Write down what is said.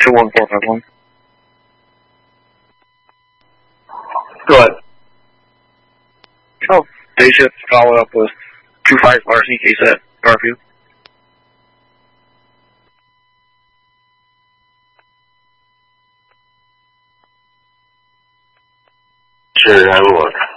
21451. Go ahead. Oh, day shift follow up with 25 Larceny case at Garfield. Sure, have a look.